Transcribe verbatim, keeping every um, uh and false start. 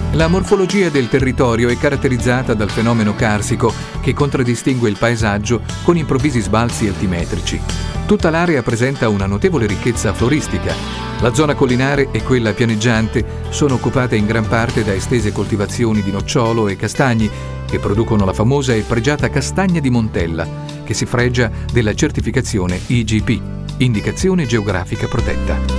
La morfologia del territorio è caratterizzata dal fenomeno carsico che contraddistingue il paesaggio con improvvisi sbalzi altimetrici. Tutta l'area presenta una notevole ricchezza floristica. La zona collinare e quella pianeggiante sono occupate in gran parte da estese coltivazioni di nocciolo e castagni che producono la famosa e pregiata castagna di Montella, che si fregia della certificazione I G P, Indicazione Geografica Protetta.